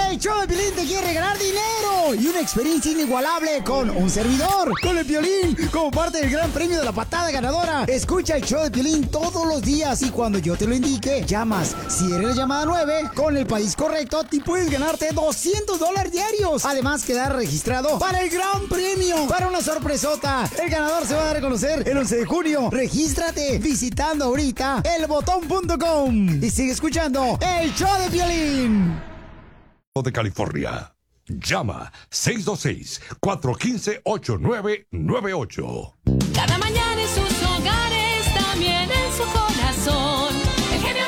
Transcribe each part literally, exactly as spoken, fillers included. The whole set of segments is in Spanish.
El show de Piolín te quiere regalar dinero y una experiencia inigualable con un servidor, con el Piolín, como parte del gran premio de la patada ganadora. Escucha el show de Piolín todos los días y cuando yo te lo indique, llamas. Si eres la llamada nueve, con el país correcto, te puedes ganarte doscientos dólares diarios. Además, quedar registrado para el gran premio, para una sorpresota. El ganador se va a dar a conocer el once de junio. Regístrate visitando ahorita el botón punto com y sigue escuchando el show de Piolín. De California. Llama seis dos seis, cuatro uno cinco, ocho nueve nueve ocho. Cada mañana en sus hogares, también en su corazón. El genio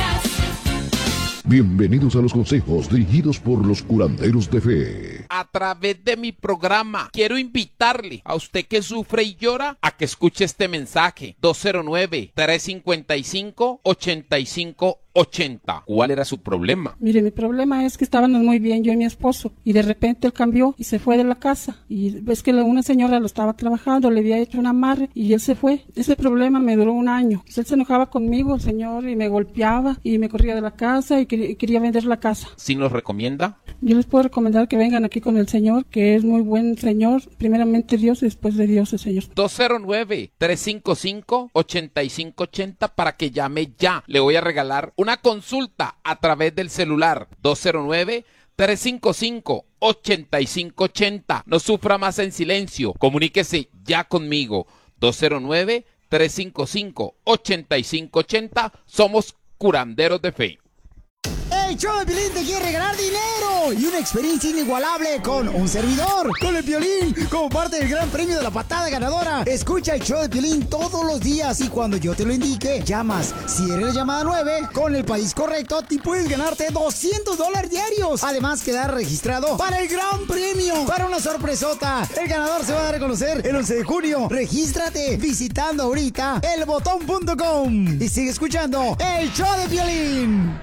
Lucas. Bienvenidos a los consejos dirigidos por los curanderos de fe. A través de mi programa, quiero invitarle a usted que sufre y llora a que escuche este mensaje. dos cero nueve, tres cinco cinco, ocho cinco ochenta. ¿Cuál era su problema? Mire, mi problema es que estábamos muy bien yo y mi esposo y de repente él cambió y se fue de la casa y ves que una señora lo estaba trabajando, le había hecho un amarre y él se fue. Ese problema me duró un año. Él se enojaba conmigo, el señor, y me golpeaba y me corría de la casa y quería, y quería vender la casa. ¿Sí nos recomienda? Yo les puedo recomendar que vengan aquí con el señor, que es muy buen señor, primeramente Dios y después de Dios el señor. dos cero nueve, tres cinco cinco, ocho cinco ochenta para que llame ya. Le voy a regalar una consulta a través del celular. dos cero nueve, tres cinco cinco, ocho cinco ochenta. No sufra más en silencio. Comuníquese ya conmigo. dos cero nueve, tres cinco cinco, ocho cinco ochenta. Somos curanderos de fe. El show de Piolín te quiere regalar dinero y una experiencia inigualable con un servidor, con el Piolín, como parte del gran premio de la patada ganadora. Escucha el show de Piolín todos los días y cuando yo te lo indique, llamas. Si eres la llamada nueve, con el país correcto, te puedes ganarte doscientos dólares diarios. Además, quedar registrado para el gran premio, para una sorpresota. El ganador se va a dar a conocer el once de junio. Regístrate visitando ahorita el botón punto com y sigue escuchando el show de Piolín.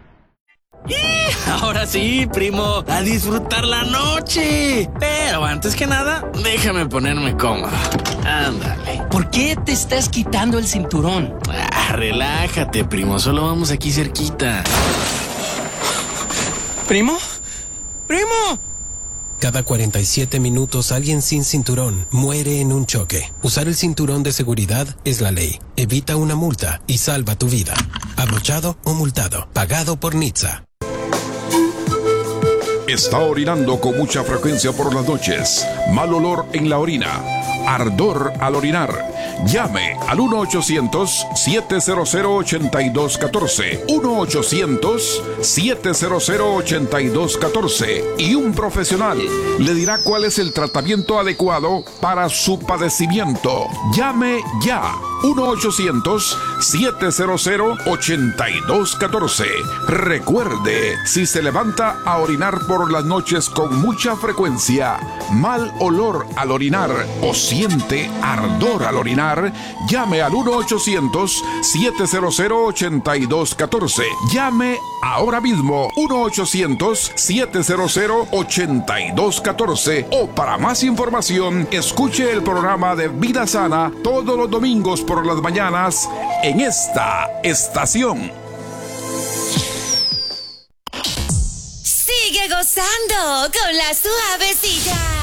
¡Y! Ahora sí, primo, a disfrutar la noche. Pero antes que nada, déjame ponerme cómodo. Ándale. ¿Por qué te estás quitando el cinturón? Ah, relájate, primo, solo vamos aquí cerquita. ¿Primo? ¡Primo! Cada cuarenta y siete minutos alguien sin cinturón muere en un choque. Usar el cinturón de seguridad es la ley. Evita una multa y salva tu vida. Abrochado o multado. Pagado por Nitsa. Está orinando con mucha frecuencia por las noches. Mal olor en la orina. Ardor al orinar. Llame al uno ochocientos, siete cero cero, ocho dos uno cuatro. uno ochocientos, siete cero cero, ocho dos uno cuatro. Y un profesional le dirá cuál es el tratamiento adecuado para su padecimiento. Llame ya. uno ochocientos, siete cero cero, ocho dos uno cuatro. Recuerde, si se levanta a orinar por las noches con mucha frecuencia, mal olor al orinar o siente ardor al orinar, llame al uno ochocientos, siete cero cero, ocho dos uno cuatro. Llame ahora mismo uno ochocientos, siete cero cero, ocho dos uno cuatro. O para más información, escuche el programa de Vida Sana todos los domingos por las mañanas en esta estación. Sigue gozando con la suavecita.